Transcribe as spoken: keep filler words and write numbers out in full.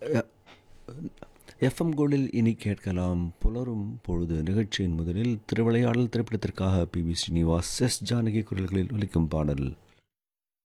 FM கோல்டில் இனி கேட்கலாம் புலரும் பொழுது நிகழ்ச்சியின் முதலில் திருவிளையாடல் திரைப்படத்திற்காக P V Srinivas S Janaki குரல்களில் ஒலிக்கும் பாடல்.